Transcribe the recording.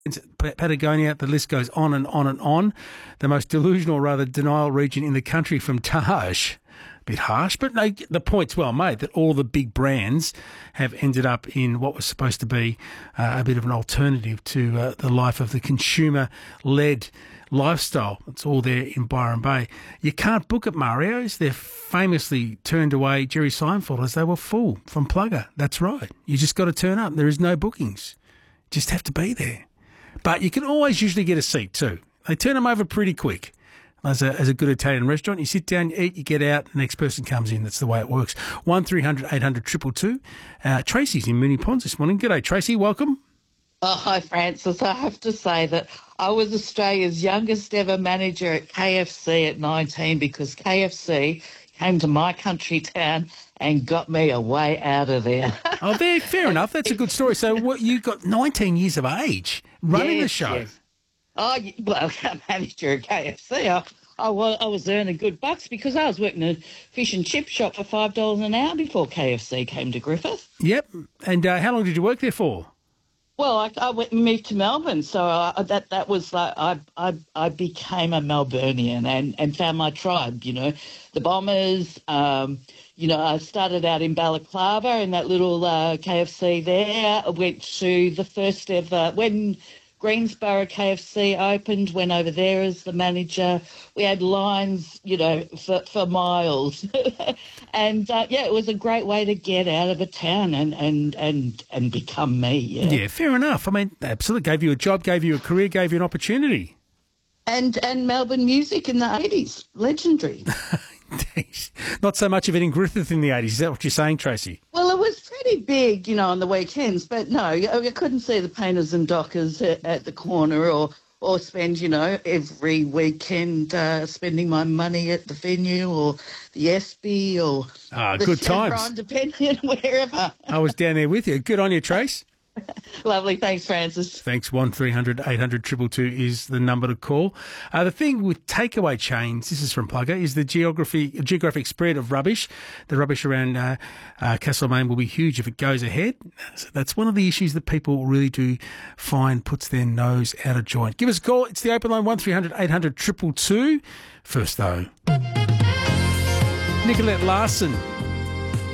Patagonia, the list goes on and on and on. The most delusional, rather denial region in the country from Taj. A bit harsh, but no, the point's well made that all the big brands have ended up in what was supposed to be a bit of an alternative to the life of the consumer-led lifestyle. It's all there in Byron Bay. You can't book at Mario's. They're famously turned away Jerry Seinfeld as they were full from Plugger. That's right. You just got to turn up. There is no bookings. Just have to be there. But you can always usually get a seat too. They turn them over pretty quick. As a good Italian restaurant, you sit down, you eat, you get out, the next person comes in. That's the way it works. 1300 800 222. Tracy's in Moonee Ponds this morning. G'day, Tracy. Welcome. Oh, hi, Francis. I have to say that I was Australia's youngest ever manager at KFC at 19 because KFC came to my country town and got me a way out of there. Oh, fair enough. That's a good story. So what, you got 19 years of age running the show. Yes. Oh, well, manager at KFC, I was earning good bucks because I was working in a fish and chip shop for $5 an hour before KFC came to Griffith. Yep. And how long did you work there for? Well, I went and moved to Melbourne, so that was like I became a Melburnian and found my tribe. You know, the Bombers. I started out in Balaclava in that little KFC there. I went to the first ever when Greensborough KFC opened, went over there as the manager. We had lines, for miles. And, it was a great way to get out of a town and become me, Yeah, fair enough. I mean, absolutely. Gave you a job, gave you a career, gave you an opportunity. And Melbourne music in the 80s, legendary. Not so much of it in Griffith in the 80s. Is that what you're saying, Tracy? Well, it was pretty big, on the weekends. But no, I couldn't see the Painters and Dockers at the corner or spend, every weekend spending my money at the venue or the Espy or the good Chevron, times. depending on wherever. I was down there with you. Good on you, Trace. Lovely. Thanks, Francis. Thanks. 1300 800 222 is the number to call. The thing with takeaway chains, this is from Plugger, is the geographic spread of rubbish. The rubbish around Castlemaine will be huge if it goes ahead. So that's one of the issues that people really do find puts their nose out of joint. Give us a call. It's the open line, 1300 800 222. First, though, Nicolette Larson